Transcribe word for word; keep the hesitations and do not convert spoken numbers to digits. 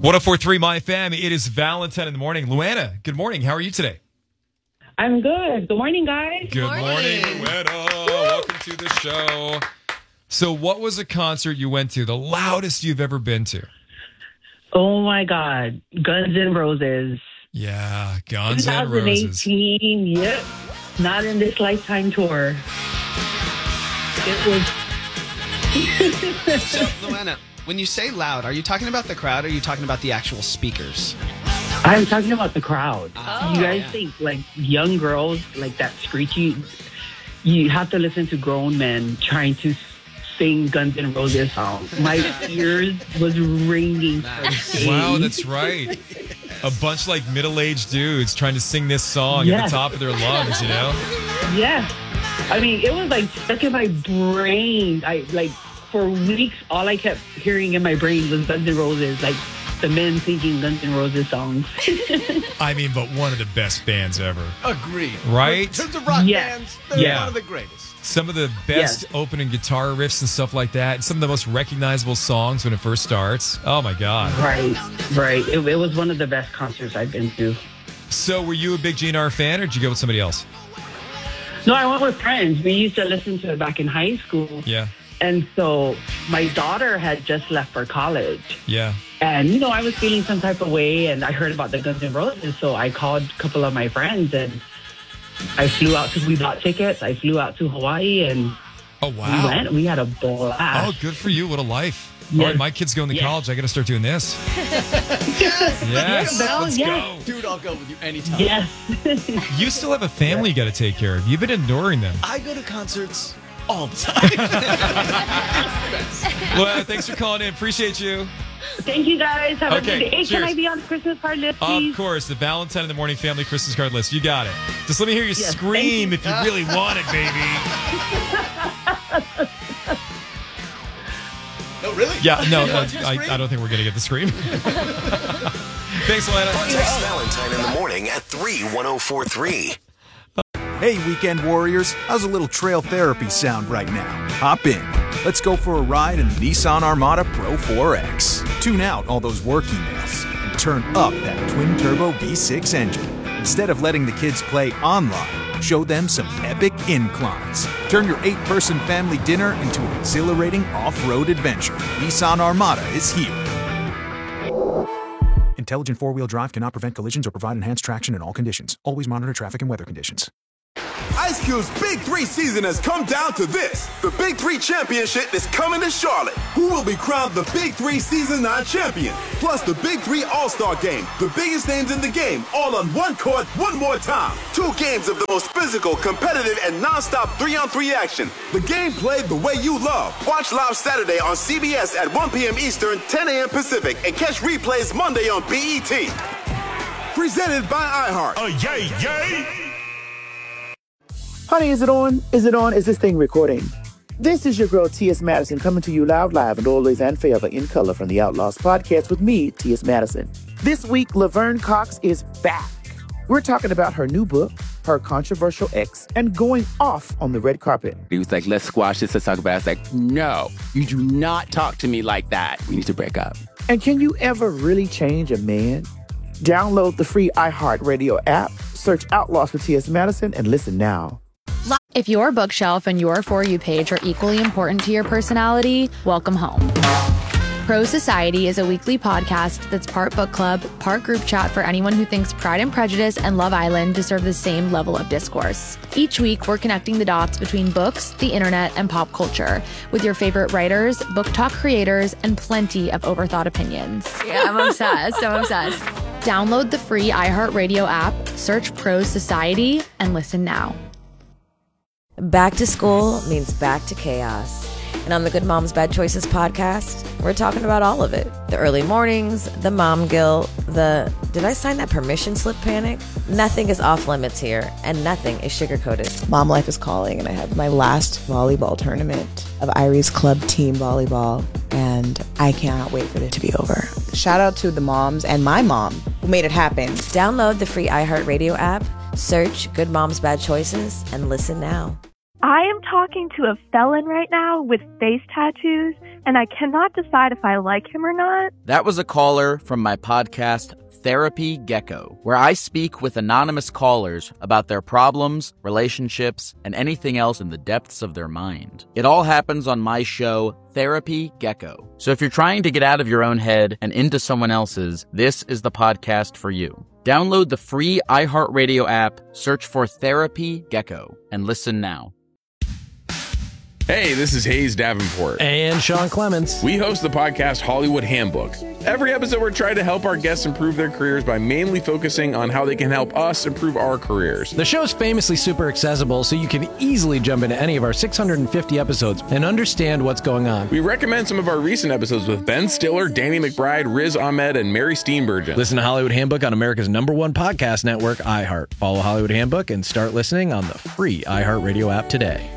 one oh four point three My Fam. It is Valentine in the morning. Luana, good morning. How are you today? I'm good. Good morning, guys. Good morning, morning Luana. Welcome to the show. So what was a concert you went to, the loudest you've ever been to? Oh, my God. Guns N' Roses. Yeah, Guns N' Roses. twenty eighteen, yep. Not in this lifetime tour. It was... So, Luana, when you say loud, are you talking about the crowd or are you talking about the actual speakers? I'm talking about the crowd. Oh, you guys yeah. think, like, young girls, like that screechy... You have to listen to grown men trying to sing Guns N' Roses songs. My ears was ringing. For Wow, that's right. A bunch of, like, middle-aged dudes trying to sing this song yes. at the top of their lungs, you know? Yeah. I mean, it was, like, stuck in my brain. I, like, for weeks, all I kept hearing in my brain was Guns N' Roses, like, the men singing Guns N' Roses songs. I mean, but one of the best bands ever. Agreed. Right? In terms of rock Yeah. bands, they're Yeah. one of the greatest. Some of the best Yes. opening guitar riffs and stuff like that. Some of the most recognizable songs when it first starts. Oh, my God. Right, right. It, it was one of the best concerts I've been to. So were you a big G N R fan, or did you go with somebody else? No, I went with friends. We used to listen to it back in high school. Yeah, And so my daughter had just left for college. yeah. And, you know, I was feeling some type of way, and I heard about the Guns N' Roses, so I called a couple of my friends, and I flew out to, we bought tickets, I flew out to Hawaii, and Oh, we wow. went. We had a blast. Oh, good for you. What a life. Yes. All right, my kid's going to Yes. college. I got to start doing this. Yes. Yes, Bell, let's yes. go. Dude, I'll go with you anytime. Yes. You still have a family you got to take care of. You've been ignoring them. I go to concerts all the time. Well, thanks for calling in. Appreciate you. Thank you, guys. Have Okay, a good day. Hey, cheers. can I be on the Christmas card list, please? Of course, the Valentine in the Morning Family Christmas card list. You got it. Just let me hear you Yes, scream thank if you really want it, baby. No, really? Yeah, no, You uh, want you to I, scream? I don't think we're going to get the scream. Thanks, Lana. Text Valentine in the morning at three one oh four three. Hey, weekend warriors, how's a little trail therapy sound right now? Hop in. Let's go for a ride in the Nissan Armada Pro four X. Tune out all those work emails and turn up that twin-turbo V six engine. Instead of letting the kids play online, show them some epic inclines. Turn your eight-person family dinner into an exhilarating off-road adventure. Nissan Armada is here. Intelligent four-wheel drive cannot prevent collisions or provide enhanced traction in all conditions. Always monitor traffic and weather conditions. Ice Cube's Big Three season has come down to this. The Big Three Championship is coming to Charlotte. Who will be crowned the Big Three Season nine champion? Plus the Big Three All-Star Game. The biggest names in the game, all on one court, one more time. Two games of the most physical, competitive, and non-stop three-on-three action. The game played the way you love. Watch live Saturday on C B S at one p.m. Eastern, ten a.m. Pacific, and catch replays Monday on B E T. Presented by iHeart. Oh, yay, yay! Honey, is it on? Is it on? Is this thing recording? This is your girl, T S. Madison, coming to you loud, live, and always and forever in color from the Outlaws podcast with me, T S. Madison. This week, Laverne Cox is back. We're talking about her new book, her controversial ex, and going off on the red carpet. He was like, let's squash this, let's talk about it. I was like, no, you do not talk to me like that. We need to break up. And can you ever really change a man? Download the free iHeartRadio app, search Outlaws for T S. Madison, and listen now. If your bookshelf and your For You page are equally important to your personality, welcome home. Pro Society is a weekly podcast that's part book club, part group chat for anyone who thinks Pride and Prejudice and Love Island deserve the same level of discourse. Each week, we're connecting the dots between books, the internet, and pop culture with your favorite writers, book talk creators, and plenty of overthought opinions. Yeah, I'm obsessed. I'm obsessed. Download the free iHeartRadio app, search Pro Society, and listen now. Back to school means back to chaos. And on the Good Moms Bad Choices podcast, we're talking about all of it. The early mornings, the mom guilt, the did I sign that permission slip panic? Nothing is off limits here, and nothing is sugar-coated. Mom life is calling, and I have my last volleyball tournament of Irie's club team volleyball, and I cannot wait for it to be over. Shout out to the moms and my mom who made it happen. Download the free iHeartRadio app, search Good Moms Bad Choices, and listen now. I am talking to a felon right now with face tattoos and I cannot decide if I like him or not. That was a caller from my podcast, Therapy Gecko, where I speak with anonymous callers about their problems, relationships, and anything else in the depths of their mind. It all happens on my show, Therapy Gecko. So if you're trying to get out of your own head and into someone else's, this is the podcast for you. Download the free iHeartRadio app, search for Therapy Gecko, and listen now. Hey, this is Hayes Davenport. And Sean Clements. We host the podcast Hollywood Handbook. Every episode, we're trying to help our guests improve their careers by mainly focusing on how they can help us improve our careers. The show's famously super accessible, so you can easily jump into any of our six hundred fifty episodes and understand what's going on. We recommend some of our recent episodes with Ben Stiller, Danny McBride, Riz Ahmed, and Mary Steenburgen. Listen to Hollywood Handbook on America's number one podcast network, iHeart. Follow Hollywood Handbook and start listening on the free iHeartRadio app today.